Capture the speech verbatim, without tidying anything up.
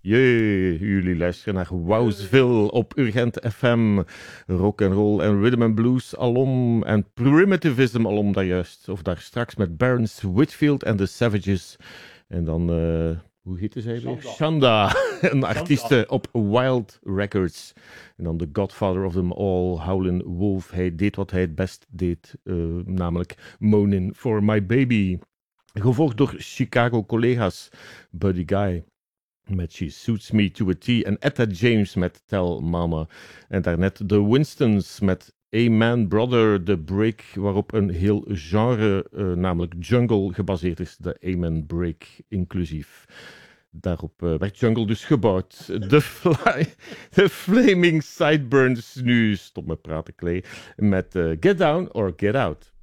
Jee, jullie luisteren naar Wowsville op Urgent F M. Rock and roll en rhythm and blues alom en primitivism alom daar juist. Of daar straks met Barons Whitfield en The Savages. En dan, uh, hoe heette zij weer? Shanda, een artieste op Wild Records. En dan de godfather of them all, Howlin' Wolf. Hij deed wat hij het best deed, uh, namelijk Moanin' for My Baby. Gevolgd door Chicago-collega's Buddy Guy met She Suits Me to a T en Etta James met Tell Mama. En daarnet de Winstons met Amen Brother, de break waarop een heel genre, uh, namelijk jungle, gebaseerd is. De Amen Break inclusief. Daarop uh, werd jungle dus gebouwd. De, fly, de Flaming Sideburns, nu stop met praten Clay, met uh, Get Down or Get Out.